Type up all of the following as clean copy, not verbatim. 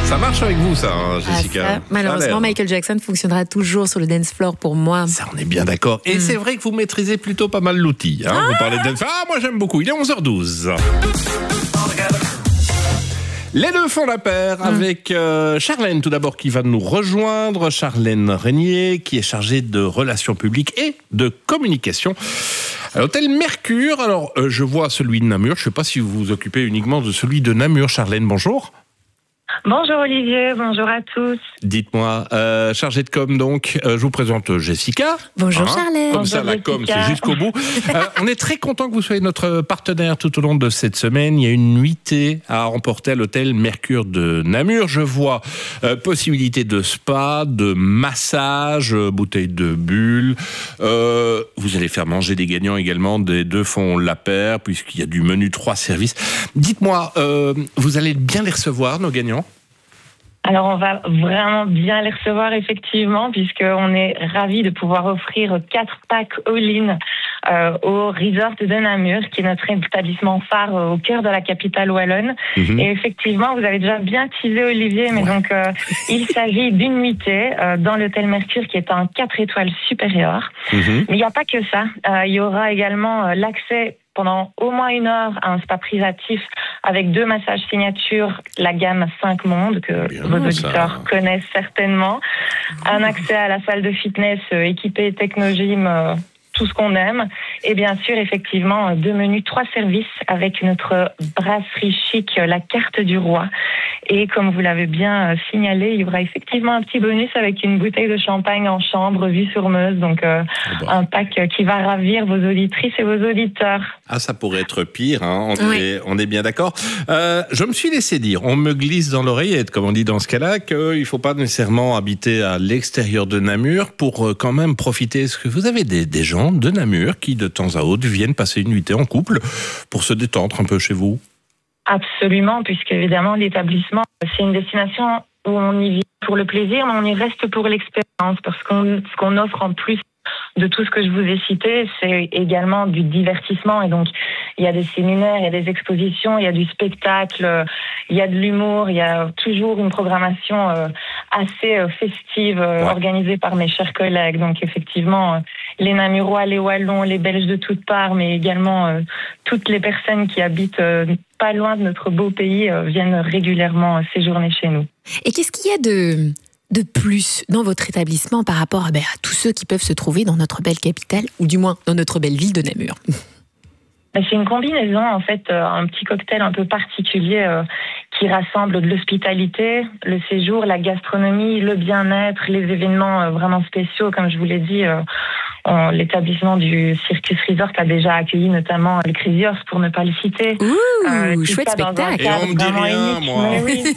Ça marche avec vous, ça, hein, Jessica. Ça, malheureusement, Michael Jackson fonctionnera toujours sur le dance floor pour moi. Ça, on est bien d'accord. Et c'est vrai que vous maîtrisez plutôt pas mal l'outil. Hein. Vous parlez de dance floor. Ah, moi, j'aime beaucoup. Il est 11h12. Les deux font la paire avec Charlène, tout d'abord, qui va nous rejoindre. Charlène Régnier, qui est chargée de relations publiques et de communication à l'hôtel Mercure. Alors, je vois celui de Namur. Je ne sais pas si vous vous occupez uniquement de celui de Namur. Charlène, bonjour. Bonjour Olivier, bonjour à tous. Dites-moi, chargée de com donc, je vous présente Jessica. Bonjour Charlène. Comme Bonjour ça, la com, Jessica. c'est jusqu'au bout. On est très content que vous soyez notre partenaire tout au long de cette semaine. Il y a une nuitée à remporter à l'hôtel Mercure de Namur. Je vois possibilité de spa, de massage, bouteille de bulles. Vous allez faire manger des gagnants également. Des deux font la paire, puisqu'il y a du menu 3 services. Dites-moi, vous allez bien les recevoir, nos gagnants ? Alors on va vraiment bien les recevoir effectivement puisqu'on est ravis de pouvoir offrir 4 packs all-in au resort de Namur qui est notre établissement phare au cœur de la capitale wallonne. Et effectivement vous avez déjà bien teasé Olivier, mais donc il s'agit d'une nuitée dans l'hôtel Mercure qui est un 4 étoiles supérieur. Mais il n'y a pas que ça, il y aura également l'accès pendant au moins 1 heure à un spa privatif avec 2 massages signature, la gamme 5 mondes que vos auditeurs connaissent certainement. Un accès à la salle de fitness équipée Technogym, tout ce qu'on aime. Et bien sûr, effectivement, 2 menus 3 services avec notre brasserie chic, la carte du roi. Et comme vous l'avez bien signalé, il y aura effectivement un petit bonus avec une bouteille de champagne en chambre, vue sur Meuse. Donc, un pack qui va ravir vos auditrices et vos auditeurs. Ah, ça pourrait être pire, hein. On est bien d'accord. Je me suis laissé dire, on me glisse dans l'oreillette, comme on dit dans ce cas-là, qu'il ne faut pas nécessairement habiter à l'extérieur de Namur pour quand même profiter. Est-ce que vous avez des gens de Namur qui, de temps à autre, viennent passer une nuitée en couple pour se détendre un peu chez vous? Absolument, puisque évidemment l'établissement, c'est une destination où on y vit pour le plaisir, mais on y reste pour l'expérience, parce que ce qu'on offre en plus de tout ce que je vous ai cité, c'est également du divertissement. Et donc, il y a des séminaires, il y a des expositions, il y a du spectacle, il y a de l'humour, il y a toujours une programmation assez festive organisée par mes chers collègues. Donc, effectivement, les Namurois, les Wallons, les Belges de toutes parts, mais également toutes les personnes qui habitent pas loin de notre beau pays viennent régulièrement séjourner chez nous. Et qu'est-ce qu'il y a de plus dans votre établissement par rapport à tous ceux qui peuvent se trouver dans notre belle capitale, ou du moins dans notre belle ville de Namur? C'est une combinaison, en fait, un petit cocktail un peu particulier qui rassemble de l'hospitalité, le séjour, la gastronomie, le bien-être, les événements vraiment spéciaux, comme je vous l'ai dit. L'établissement du Circus Resort a déjà accueilli notamment le Crazy Horse, pour ne pas le citer. Chouette spectacle. Et on me dit rien, moi. Mais oui.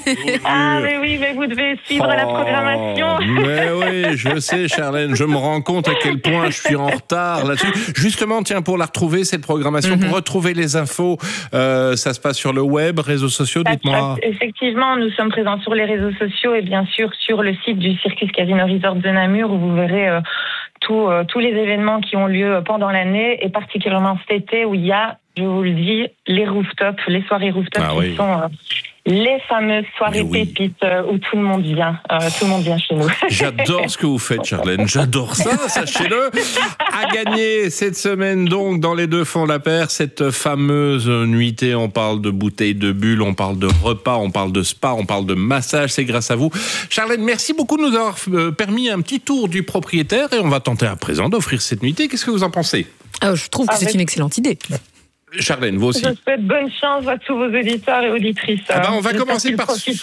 Mais vous devez suivre la programmation. Mais oui, je sais, Charlène, je me rends compte à quel point je suis en retard là-dessus. Justement, tiens, pour la retrouver, cette programmation, pour retrouver les infos, ça se passe sur le web, réseaux sociaux, dites-moi. Effectivement, nous sommes présents sur les réseaux sociaux et bien sûr sur le site du Circus Casino Resort de Namur, où vous verrez tous les événements qui ont lieu pendant l'année, et particulièrement cet été où il y a, je vous le dis, les rooftops, les soirées rooftops qui sont les fameuses soirées pépites où tout le monde vient chez nous. J'adore ce que vous faites, Charlène, j'adore ça, sachez-le. À gagner cette semaine donc dans Les Deux Font la Paire, cette fameuse nuitée. On parle de bouteilles de bulles, on parle de repas, on parle de spa, on parle de massage, c'est grâce à vous. Charlène, merci beaucoup de nous avoir permis un petit tour du propriétaire, et on va tenter à présent d'offrir cette nuitée. Qu'est-ce que vous en pensez? Je trouve que c'est une excellente idée. Charlène, vous aussi. Je souhaite bonne chance à tous vos auditeurs et auditrices. On va commencer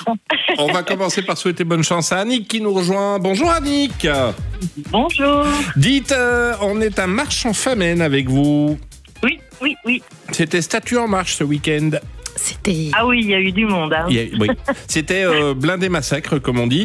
par souhaiter bonne chance à Annick qui nous rejoint. Bonjour Annick. Bonjour. Dites, on est à Marche en Famenne avec vous. Oui. C'était Statue en Marche ce week-end. C'était... Ah oui, il y a eu du monde. Hein. Oui. C'était blindé massacre, comme on dit.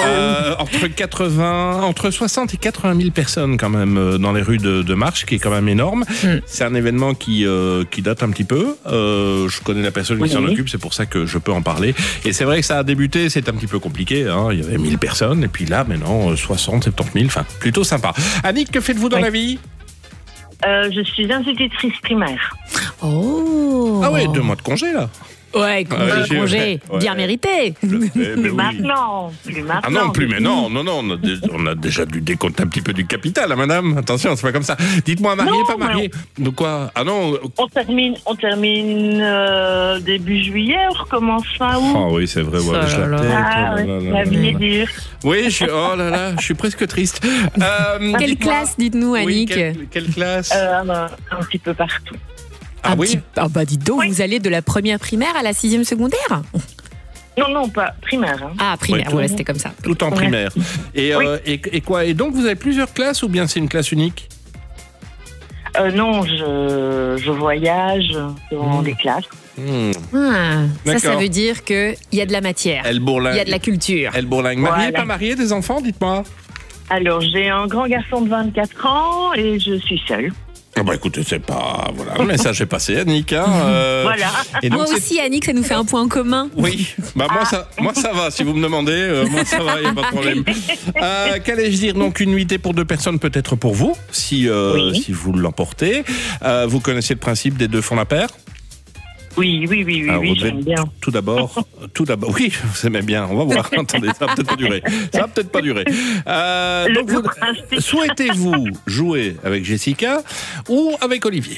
Entre 60 et 80 000 personnes quand même dans les rues de Marche, qui est quand même énorme. C'est un événement qui date un petit peu. Je connais la personne qui s'en occupe, c'est pour ça que je peux en parler. Et c'est vrai que ça a débuté, c'est un petit peu compliqué. Hein. Il y avait 1000 personnes, et puis là, maintenant, 60, 70 000. Enfin, plutôt sympa. Annick, que faites-vous dans la vie? Je suis institutrice primaire. Oh. Ah ouais, 2 mois de congé, là. Ouais, congé, ouais. bien mérité. Je sais, mais Plus oui. maintenant. Plus maintenant. Ah non, plus, mais non, on a déjà dû décompter un petit peu du capital, hein, madame. Attention, c'est pas comme ça. Dites-moi, marié, Non, pas marié? De quoi? Ah non. On termine début juillet, on recommence fin août. Oh oui, c'est vrai, ouais, Ça, j'ai la là, tête. Ah, Oh là ouais, là la là vie là. est dure. Oui, je suis presque triste. Quelle Dites-moi. classe, dites-nous, Oui, Annick? quelle classe? Un petit peu partout. Ah oui? Ah bah dites donc, Oui. vous allez de la première primaire à la 6e secondaire? Non, pas primaire. Hein. Ah, primaire, Ouais, tout- ouais, c'était comme ça. Tout en primaire. Et, Oui. et quoi? Et donc, vous avez plusieurs classes ou bien c'est une classe unique? Non, je voyage dans des classes. Ah, ça D'accord. veut dire qu'il y a de la matière, Elle il bourlingue. y a de la culture. Elle bourlingue. Mariée, Voilà. pas mariée, des enfants, dites-moi. Alors, j'ai un grand garçon de 24 ans et je suis seule. Ah bah écoutez, c'est pas... Voilà, le message est passé, Annick. Hein, Voilà. Et donc, Moi c'est- aussi, Annick, ça nous fait un point commun. Oui, bah moi ça va, si vous me demandez, moi ça va, il n'y a pas de problème. Qu'allais-je dire, donc une nuitée pour 2 personnes peut-être pour vous, si Oui. si vous l'emportez. Vous connaissez le principe des 2 fonds la paire? Oui, Alors, vous devez j'aime bien. tout d'abord, oui, vous aimez bien, on va voir, attendez, ça va peut-être pas durer. Donc Le principe. souhaitez-vous jouer avec Jessica ou avec Olivier?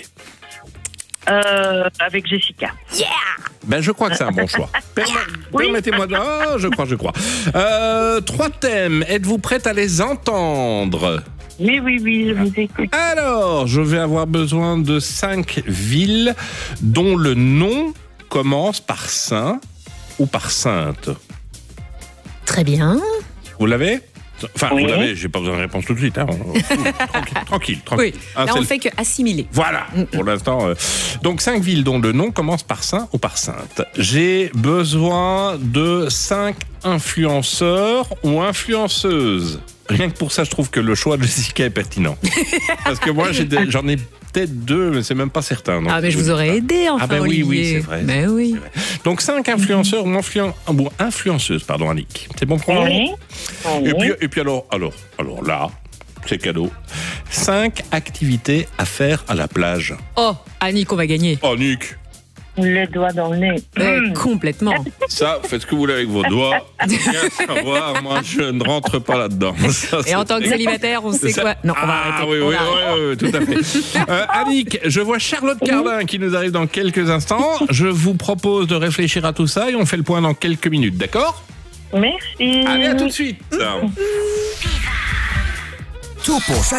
Avec Jessica. Ben, je crois que c'est un bon choix. Permettez-moi de... Ah, je crois. 3 thèmes. Êtes-vous prête à les entendre? Oui, je vous écoute. Alors, je vais avoir besoin de 5 villes dont le nom commence par Saint ou par Sainte. Très bien. Vous l'avez? Enfin, Oui. vous l'avez, j'ai pas besoin de réponse tout de suite. Hein. Tranquille. Oui, Ah, là c'est on le- fait que assimiler. Voilà, pour l'instant. Donc, 5 villes dont le nom commence par Saint ou par Sainte. J'ai besoin de 5 influenceurs ou influenceuses. Rien que pour ça, je trouve que le choix de Jessica est pertinent. Parce que moi, j'en ai peut-être 2, mais c'est même pas certain. Donc, Ah, mais je vous aurais aidé, enfin, Ah ben oui, Olivier. c'est vrai. Mais oui. Donc 5 influenceurs ou influenceuses, pardon, Annick. C'est bon pour vous? Oui. Et puis alors là, c'est cadeau. 5 activités à faire à la plage. Oh, Annick, on va gagner. Oh, Annick, Le doigt dans le nez. Complètement. ça, faites ce que vous voulez avec vos doigts. Bien savoir, moi, je ne rentre pas là-dedans. Ça, Et en tant que célibataire, on sait ça- quoi? Non, on va arrêter. Oui, On oui, arrête. oui, tout à fait. Annick, je vois Charlotte Cardin qui nous arrive dans quelques instants. Je vous propose de réfléchir à tout ça et on fait le point dans quelques minutes, d'accord? Merci. Allez, à tout de suite. Tout pour